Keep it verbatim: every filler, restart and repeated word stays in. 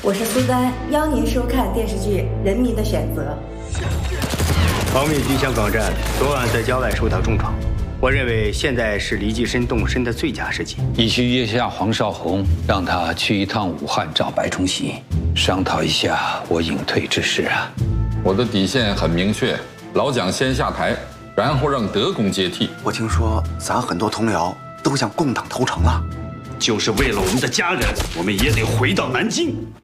我是苏丹，邀您收看电视剧《人民的选择》。 保密军香港站昨晚在郊外受到重创，我认为现在是黎继深动身的最佳时机。 你去约下黄少红，让他去一趟武汉找白崇禧，商讨一下我隐退之事啊。 我的底线很明确，老蒋先下台，然后让德公接替。 我听说咱很多同僚都向共党投诚了。 就是为了我们的家人，我们也得回到南京。